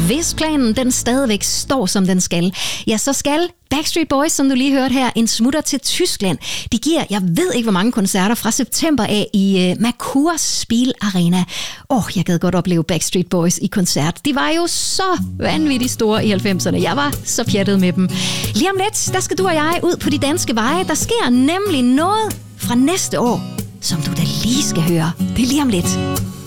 Hvis planen den stadigvæk står, som den skal, ja, så skal Backstreet Boys, som du lige hørte her, en smutter til Tyskland. De giver, jeg ved ikke hvor mange koncerter fra september af i Merkur Spiel Arena. Jeg gad godt opleve Backstreet Boys i koncert. De var jo så vanvittigt store i 90'erne. Jeg var så pjattet med dem. Lige om lidt, der skal du og jeg ud på de danske veje. Der sker nemlig noget fra næste år, som du da lige skal høre. Det er lige om lidt.